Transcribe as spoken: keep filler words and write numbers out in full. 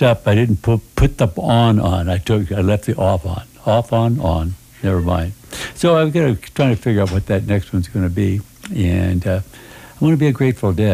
messed up. I didn't put put the on on. I took I left the off on. Off on on. Never mind. So I'm gonna trying to figure out what that next one's going to be, and uh, I want to be a Grateful Dead.